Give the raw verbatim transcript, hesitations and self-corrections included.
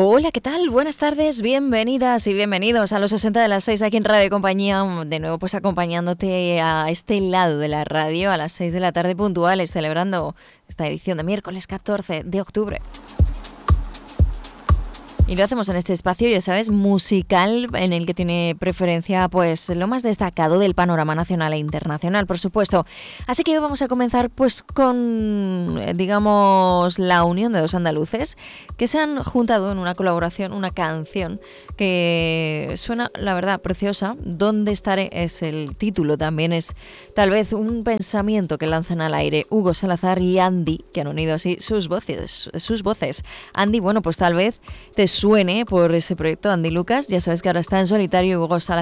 Hola, ¿qué tal? Buenas tardes, bienvenidas y bienvenidos a los sesenta de las seis aquí en Radio Compañía, de nuevo pues acompañándote a este lado de la radio a las seis de la tarde puntuales, celebrando esta edición de miércoles catorce de octubre. Y lo hacemos en este espacio, ya sabes, musical, en el que tiene preferencia pues lo más destacado del panorama nacional e internacional, por supuesto. Así que hoy vamos a comenzar pues con, digamos, la unión de dos andaluces que se han juntado en una colaboración, una canción que suena, la verdad, preciosa. ¿Dónde estaré? Es el título, también es tal vez un pensamiento que lanzan al aire Hugo Salazar y Andy, que han unido así sus voces, sus voces. Andy, bueno, pues tal vez te suene por ese proyecto, Andy Lucas, ya sabes que ahora está en solitario. Hugo Salazar